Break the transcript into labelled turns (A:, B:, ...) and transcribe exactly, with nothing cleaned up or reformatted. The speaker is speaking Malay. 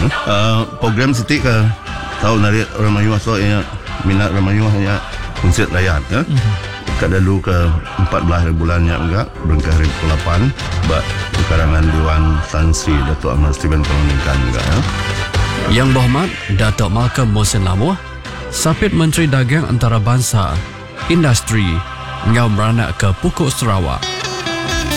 A: Uh, program Siti ke tahu narik orang Melayu so ya minat orang Melayu hanya konsert rakyat ya. Mm-hmm. Kat dulu ke empat belas bulannya enggak berengkah hari ke lapan bak karangan Dewan Tan Sri Datuk Ahmad Stephen Kaluningkan enggak ya.
B: Yang Berhormat Datuk Malcolm Mohsin Lamuh, Sapit Menteri Dagang Antarabangsa, Industri, ngau beranak ke Pokok Sarawak.